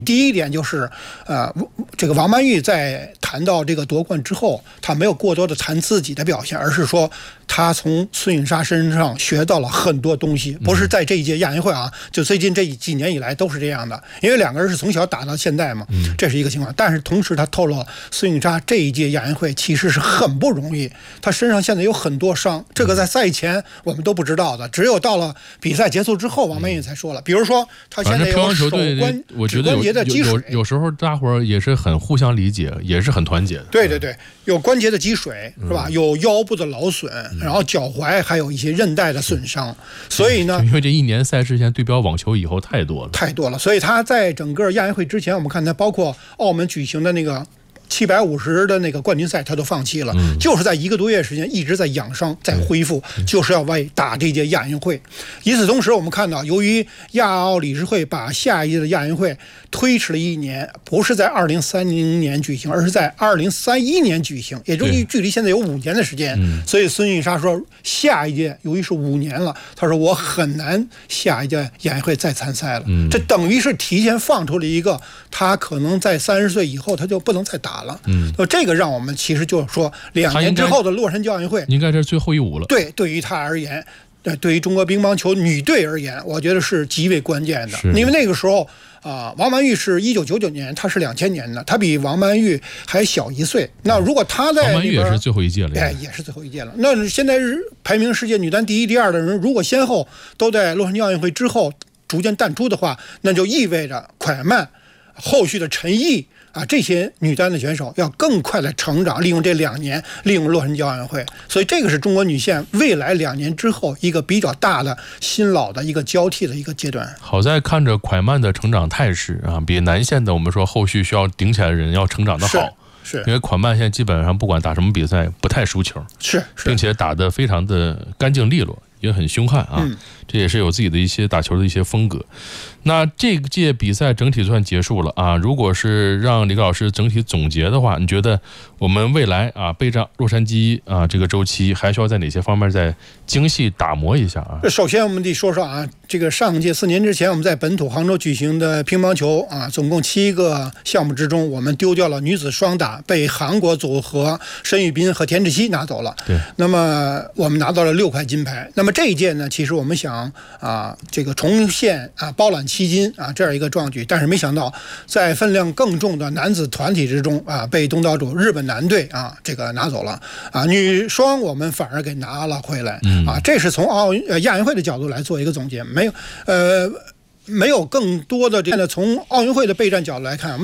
第一点就是，这个王曼玉在谈到这个夺冠之后，她没有过多的谈自己的表现，而是说她从孙颖莎身上学到了很多东西，不是在这一届亚运会啊，就最近这几年以来都是这样的，因为两个人是从小打到现在嘛，这是一个情况。但是同时，她透露了孙颖莎这一届亚运会其实是很不容易，她身上现在有很多伤，这个在赛前我们都不知道的，只有到了比赛结束之后，王曼玉才说了。比如说，她现在有手关， 我觉得有时候大伙儿也是很互相理解，也是很团结的。 对对对，有关节的积水是吧？有腰部的劳损，然后脚踝还有一些韧带的损伤，所以呢， 因为这一年赛事现在对标网球以后太多了， 所以他在整个亚运会之前，我们看他包括澳门举行的那个750的那个冠军赛他都放弃了，就是在1个多月时间一直在养伤在恢复，就是要为打这届亚运会。与此同时，我们看到由于亚奥理事会把下一届的亚运会推迟了1年，不是在2030年举行，而是在2031年举行，也就是距离现在有5年的时间。所以孙颖莎说下一届由于是5年了，他说我很难下一届亚运会再参赛了，这等于是提前放出了一个他可能在30岁以后他就不能再打了。这个让我们其实就是说2年之后的洛杉矶奥运会应该是最后一舞了。 对于他而言，对于中国乒乓球女队而言，我觉得是极为关键的。因为那个时候王曼玉是1999年，她是2000年的，她比王曼玉还小1岁。那如果她在王曼玉也是最后一届了， 也是最后一届了。那现在排名世界女单第1、第2的人，如果先后都在洛杉矶奥运会之后逐渐淡出的话，那就意味着蒯曼、后续的陈毅这些女单的选手要更快的成长，利用这2年，利用洛杉矶奥运会，所以这个是中国女线未来2年之后一个比较大的新老的一个交替的一个阶段。 好在看着蒯曼的成长态势比男线的我们说后续需要顶起来的人要成长的好， 是因为蒯曼现在基本上不管打什么比赛不太输球，并且打得非常的干净利落，也很凶悍这也是有自己的一些打球的一些风格。那这届比赛整体算结束了如果是让李老师整体总结的话，你觉得我们未来备战洛杉矶这个周期还需要在哪些方面再精细打磨一下首先我们得说说这个上届4年之前我们在本土杭州举行的乒乓球总共7个项目之中，我们丢掉了女子双打，被韩国组合申玉彬和田志希拿走了。 对， 那么我们拿到了6块金牌。那么这一届呢，其实我们想这个重现包揽7金这样一个壮举，但是没想到在分量更重的男子团体之中被东道主日本男队这个拿走了女双我们反而给拿了回来这是从亚运会的角度来做一个总结，没有更多的这个从奥运会的备战角度来看。